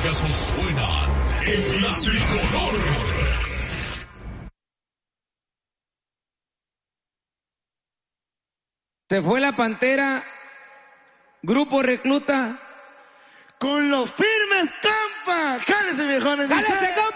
trancazos suenan en la tricolor. Se fue la Pantera, Grupo Recluta. Con los firmes Campa. Jálese, viejones. ¡Jálese, compa!